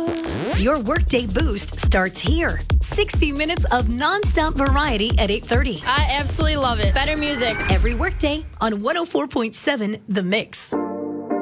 Your Workday Boost starts here. 60 minutes of nonstop variety at 8:30. I absolutely love it. Better music. Every workday on 104.7 The Mix.